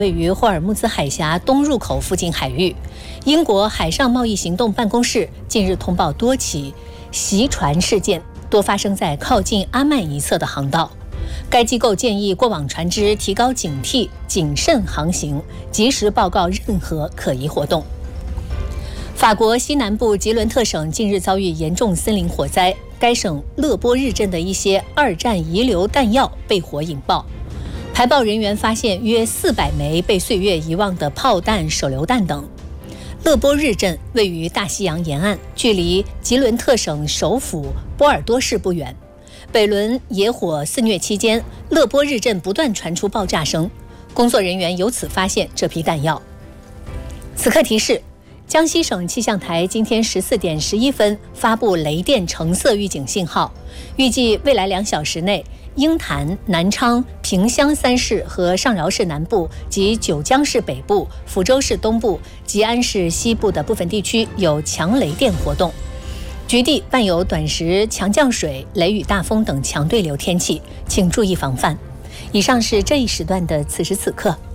位于霍尔木兹海峡东入口附近海域。英国海上贸易行动办公室近日通报多起袭船事件，多发生在靠近阿曼一侧的航道。该机构建议过往船只提高警惕，谨慎航行，及时报告任何可疑活动。法国西南部吉伦特省近日遭遇严重森林火灾，该省勒波日镇的一些二战遗留弹药被火引爆。排爆人员发现约400枚被岁月遗忘的炮弹、手榴弹等。勒波日镇位于大西洋沿岸，距离吉伦特省首府波尔多市不远。北轮野火肆虐期间，勒波日镇不断传出爆炸声，工作人员由此发现这批弹药。此刻提示：江西省气象台今天14点11分发布雷电橙色预警信号，预计未来2小时内，鹰潭、南昌、萍乡3市和上饶市南部及九江市北部、抚州市东部、吉安市西部的部分地区有强雷电活动，局地伴有短时强降水、雷雨大风等强对流天气，请注意防范。以上是这一时段的此时此刻。